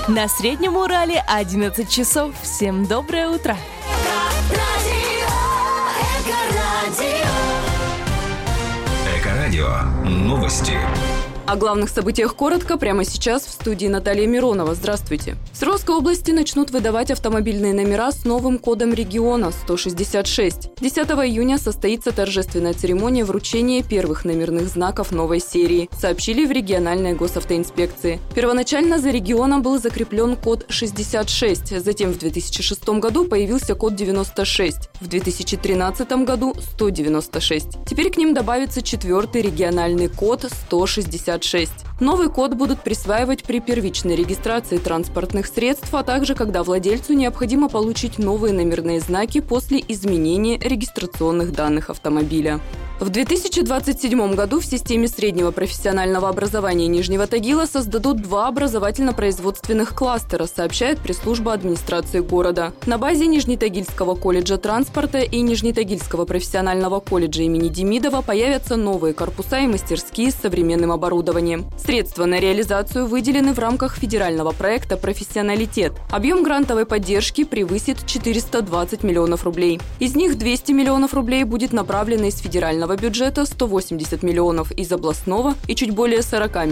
На Среднем Урале 11 часов. Всем доброе утро. Эко-радио. Новости. О главных событиях коротко прямо сейчас в студии Наталья Миронова. Здравствуйте. В Свердловской области начнут выдавать автомобильные номера с новым кодом региона 166. 10 июня состоится торжественная церемония вручения первых номерных знаков новой серии, сообщили в региональной госавтоинспекции. Первоначально за регионом был закреплен код 66, затем в 2006 году появился код 96, в 2013 году 196. Теперь к ним добавится четвертый региональный код 166. Новый код будут присваивать при первичной регистрации транспортных средств, а также когда владельцу необходимо получить новые номерные знаки после изменения регистрационных данных автомобиля. В 2027 году в системе среднего профессионального образования Нижнего Тагила создадут 2 образовательно-производственных кластера, сообщает пресс-служба администрации города. На базе Нижнетагильского колледжа транспорта и Нижнетагильского профессионального колледжа имени Демидова появятся новые корпуса и мастерские с современным оборудованием. Средства на реализацию выделены в рамках федерального проекта «Профессионалитет». Объем грантовой поддержки превысит 420 миллионов рублей. Из них 200 миллионов рублей будет направлено из федерального бюджета, 180 миллионов из областного и чуть более 40